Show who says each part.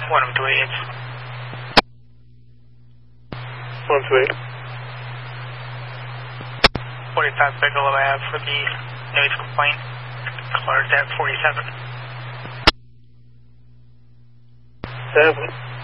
Speaker 1: One of 288.
Speaker 2: 128.
Speaker 1: 45 Bigelow Ave for the noise complaint. Cars at 47.
Speaker 2: 7.